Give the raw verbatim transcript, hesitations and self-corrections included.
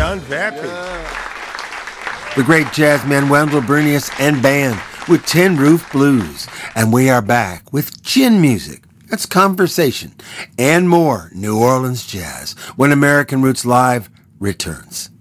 John Vappy. Yeah. The great jazzman Wendell Bernius and band with Tin Roof Blues. And we are back with Chin Music. That's conversation and more New Orleans jazz when American Roots Live returns.